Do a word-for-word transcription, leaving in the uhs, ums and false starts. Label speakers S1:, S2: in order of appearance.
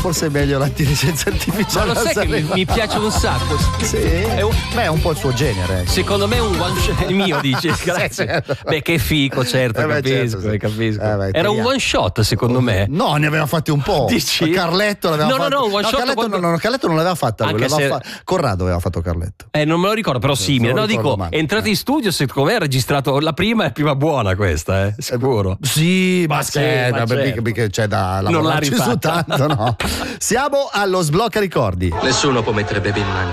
S1: forse è meglio l'intelligenza artificiale.
S2: Ma lo sai che mi, mi piace un sacco.
S1: Sì.
S2: È un,
S1: Beh, è un po' il suo genere. Ecco.
S2: Secondo me è un one shot. Il mio, dici? Grazie.
S1: Sì, certo.
S2: Beh, che fico, certo,
S1: Eh beh,
S2: capisco,
S1: certo, sì.
S2: capisco.
S1: Eh beh,
S2: Era un one shot, secondo me.
S1: No, ne aveva fatti un po'.
S2: Dici?
S1: Carletto l'aveva
S2: No, no,
S1: fatto.
S2: no, un one shot
S1: Carletto,
S2: quando-
S1: no, no, Carletto non l'aveva fatta.
S2: Anche
S1: L'aveva
S2: se-
S1: fa- Corrado aveva fatto Carletto.
S2: Eh, non me lo ricordo, però simile.
S1: non
S2: No,
S1: lo
S2: dico,
S1: ricordo male.
S2: entrate in studio, secondo me ha registrato la prima, è prima buona questa, eh, sicuro.
S1: Sì, ma,
S2: Ma sì,
S1: scherza,
S2: ma
S1: perché,
S2: certo.
S1: perché c'è da
S2: Non l'ha
S1: lavorarci su
S2: rifatta.
S1: tanto, no? Siamo allo sblocca ricordi.
S3: Nessuno può mettere bebè in un angolo.